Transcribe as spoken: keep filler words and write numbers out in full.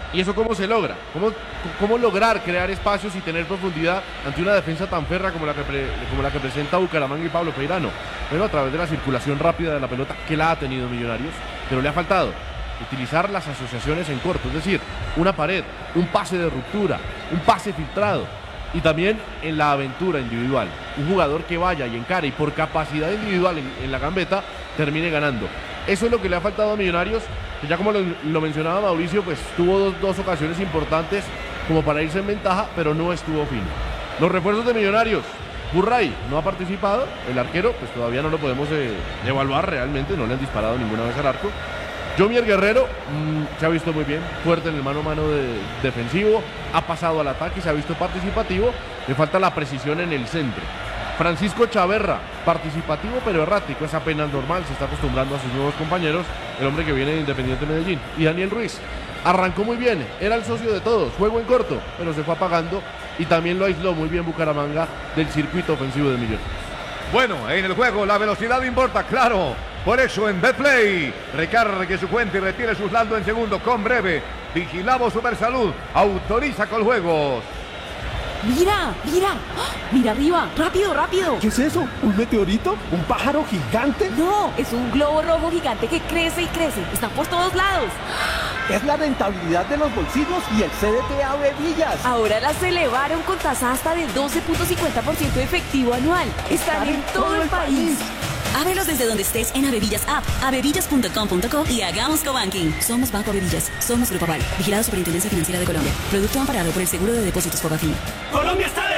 ¿Y eso cómo se logra? ¿Cómo, cómo lograr crear espacios y tener profundidad ante una defensa tan ferra como la que, pre, como la que presenta Bucaramanga y Pablo Peirano? Bueno, a través de la circulación rápida de la pelota que la ha tenido Millonarios, pero le ha faltado utilizar las asociaciones en corto, es decir, una pared, un pase de ruptura, un pase filtrado y también en la aventura individual. Un jugador que vaya y encare y por capacidad individual en, en la gambeta termine ganando. Eso es lo que le ha faltado a Millonarios, que ya como lo, lo mencionaba Mauricio, pues tuvo dos, dos ocasiones importantes como para irse en ventaja, pero no estuvo fino. Los refuerzos de Millonarios, Burray no ha participado, el arquero pues todavía no lo podemos eh, evaluar realmente, no le han disparado ninguna vez al arco. Jomier Guerrero mmm, se ha visto muy bien, fuerte en el mano a mano de, defensivo, ha pasado al ataque, se ha visto participativo, le falta la precisión en el centro. Francisco Chaverra, participativo pero errático, es apenas normal, se está acostumbrando a sus nuevos compañeros, el hombre que viene de Independiente Medellín. Y Daniel Ruiz, arrancó muy bien, era el socio de todos, juego en corto, pero se fue apagando y también lo aisló muy bien Bucaramanga del circuito ofensivo de Millonarios. Bueno, en el juego la velocidad importa, claro. Por eso en Betplay, recargue su cuenta y retire su saldo en segundo con breve. Vigilamos Supersalud, autoriza con juegos. ¡Mira! ¡Mira! ¡Ah! ¡Mira arriba! ¡Rápido, rápido! ¿Qué es eso? ¿Un meteorito? ¿Un pájaro gigante? No, es un globo rojo gigante que crece y crece. Está por todos lados. Es la rentabilidad de los bolsillos y el C D T A Bevillas. Ahora las elevaron con tasa hasta del doce punto cincuenta por ciento efectivo anual. Están en todo el país. Ábrelos desde donde estés en Abevillas App, abevillas punto com punto co y hagamos cobanking. Somos Banco Abevillas, somos Grupo Aval, vigilado Superintendencia Financiera de Colombia. Producto amparado por el Seguro de Depósitos Fogafín. Colombia está de